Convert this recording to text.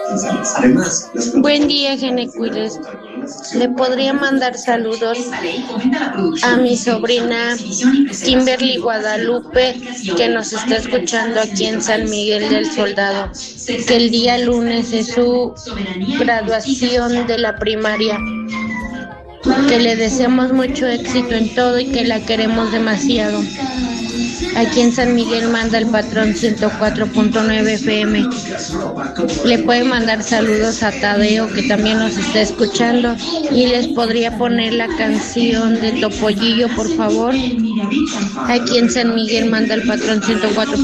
Buen día, Genecuiles. Le podría mandar saludos a mi sobrina Kimberly Guadalupe, que nos está escuchando aquí en San Miguel del Soldado, que el día lunes es su graduación de la primaria, que le deseamos mucho éxito en todo y que la queremos demasiado. Aquí en San Miguel manda el patrón 104.9 FM. Le puede mandar saludos a Tadeo, que también nos está escuchando, y les podría poner la canción de Topollillo, por favor. Aquí en San Miguel manda el patrón 104.